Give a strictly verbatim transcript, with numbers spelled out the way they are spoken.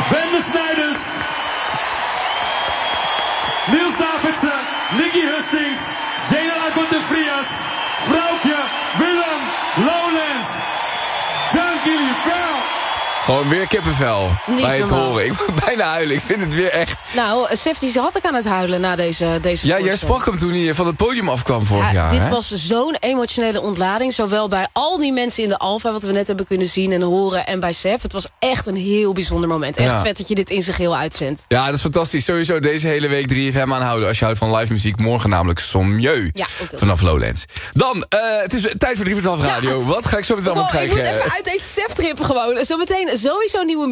Ben de Snijders, Niels Davidsen, Nicky Hustings, Jana Conte Frias, Vrouwtje, Willem, Lowlands. Dank jullie wel. Gewoon weer kippenvel Niet bij het normaal. horen. Ik moet bijna huilen. Ik vind het weer echt... Nou, Sef die had ik aan het huilen na deze, deze Ja, jij voorstelling. sprak hem toen hij van het podium afkwam vorig Ja, jaar. dit hè? was zo'n emotionele ontlading. Zowel bij al die mensen in de Alfa, wat we net hebben kunnen zien en horen. En bij Sef. Het was echt een heel bijzonder moment. Echt Ja. vet dat je dit in zijn geheel uitzendt. Ja, dat is fantastisch. Sowieso deze hele week drie F M aanhouden. Als je houdt van live muziek. Morgen namelijk Sommieu. Ja, ook heel Vanaf Lowlands. Dan, eh, het is tijd voor drie voor twaalf radio. Wat ga ik zo meteen allemaal Wow, ik krijgen? moet even uit deze Sef-trip gewoon. Zometeen sowieso nieuwe